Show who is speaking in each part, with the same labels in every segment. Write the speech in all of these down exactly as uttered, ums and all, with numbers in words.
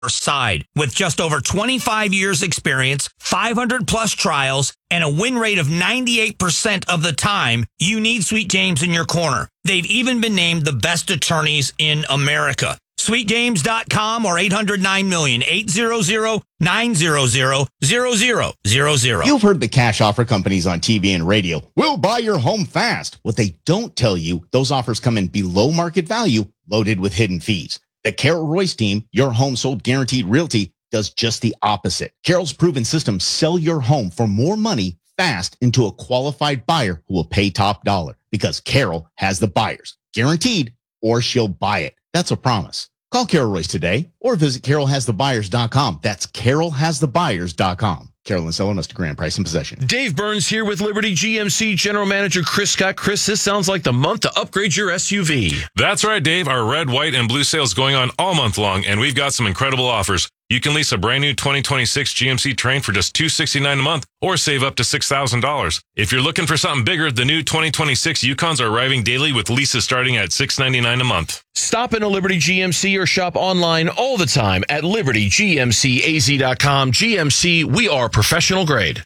Speaker 1: side. With just over twenty-five years experience, five hundred plus trials, and a win rate of ninety-eight percent of the time, you need Sweet James in your corner. They've even been named the best attorneys in America. sweet james dot com or eight hundred nine million, eight hundred, nine hundred, zero zero zero zero.
Speaker 2: You've heard the cash offer companies on T V and radio. We'll buy your home fast. What they don't tell you, those offers come in below market value, loaded with hidden fees. The Carol Royce team, Your Home Sold Guaranteed Realty, does just the opposite. Carol's proven systems sell your home for more money fast into a qualified buyer who will pay top dollar because Carol has the buyers, guaranteed, or she'll buy it. That's a promise. Call Carol Royce today or visit carol has the buyers dot com. That's carol has the buyers dot com. Carol and Selling us to grand price and possession.
Speaker 3: Dave Burns here with Liberty G M C General Manager Chris Scott. Chris, this sounds like the month to upgrade your S U V.
Speaker 4: That's right, Dave. Our red, white, and blue sales going on all month long, and we've got some incredible offers. You can lease a brand new twenty twenty-six G M C Terrain for just two hundred sixty-nine dollars a month or save up to six thousand dollars. If you're looking for something bigger, the new twenty twenty-six Yukons are arriving daily with leases starting at six hundred ninety-nine dollars a month.
Speaker 3: Stop in a Liberty G M C or shop online all the time at liberty g m c a z dot com. G M C, we are professional grade.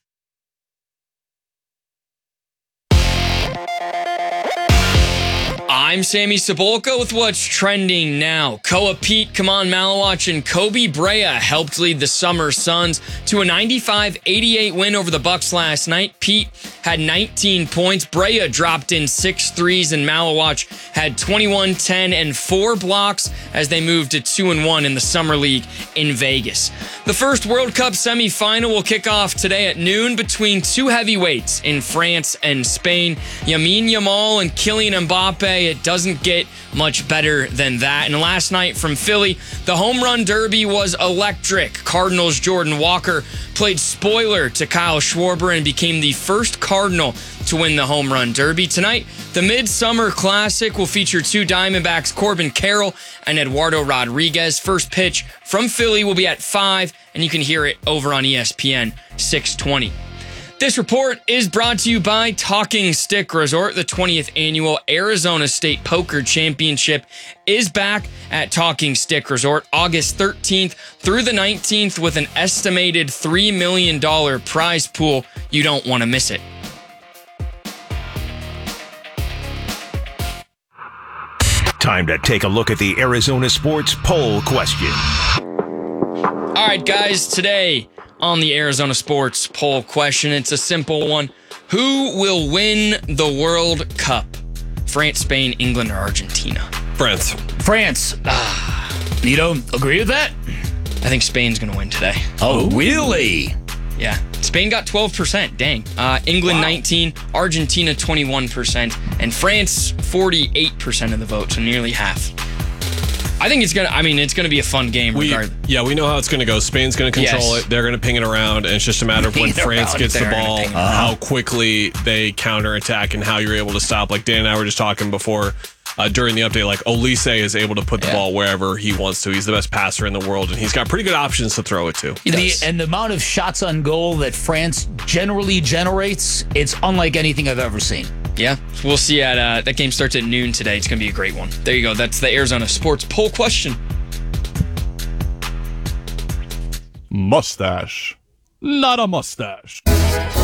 Speaker 5: I'm Sammy Cebulka with what's trending now. Koa Pete, Kaman Malawach, and Kobe Brea helped lead the Summer Suns to a ninety-five eighty-eight win over the Bucks last night. Pete had nineteen points. Brea dropped in six threes, and Malawach had twenty-one, ten, and four blocks as they moved to two and one in the Summer League in Vegas. The first World Cup semifinal will kick off today at noon between two heavyweights in France and Spain. Lamine Yamal and Kylian Mbappe. It doesn't get much better than that. And last night from Philly, the home run derby was electric. Cardinals' Jordan Walker played spoiler to Kyle Schwarber and became the first Cardinal to win the home run derby. Tonight, the Midsummer Classic will feature two Diamondbacks, Corbin Carroll and Eduardo Rodriguez. First pitch from Philly will be at five, and you can hear it over on E S P N six twenty. This report is brought to you by Talking Stick Resort. The twentieth annual Arizona State Poker Championship is back at Talking Stick Resort August thirteenth through the nineteenth with an estimated three million dollars prize pool. You don't want to miss it.
Speaker 6: Time to take a look at the Arizona Sports Poll Question.
Speaker 5: All right, guys, today on the Arizona Sports Poll Question, it's a simple one. Who will win the World Cup? France, Spain, England, or Argentina?
Speaker 3: France.
Speaker 7: France. Ah, you don't agree with that?
Speaker 5: I think Spain's going to win today.
Speaker 7: Oh, really?
Speaker 5: Yeah. Spain got twelve percent. Dang. Uh, England, wow. nineteen, Argentina, twenty-one percent, and France, forty-eight percent of the vote, so nearly half. I think it's going to, I mean, it's going to be a fun game
Speaker 8: we,
Speaker 5: regardless.
Speaker 8: Yeah, we know how it's going to go. Spain's going to control
Speaker 5: yes.
Speaker 8: it. They're going to ping it around, and it's just a matter of when France gets the ball, uh-huh. how quickly they counterattack and how you're able to stop. Like Dan and I were just talking before uh, during the update, like Olise is able to put the yeah. ball wherever he wants to. He's the best passer in the world, and he's got pretty good options to throw it to.
Speaker 7: The, and the amount of shots on goal that France generally generates, it's unlike anything I've ever seen.
Speaker 5: Yeah, we'll see at, uh, that game starts at noon today. It's going to be a great one. There you go. That's the Arizona Sports Poll Question.
Speaker 9: Mustache. Not a mustache.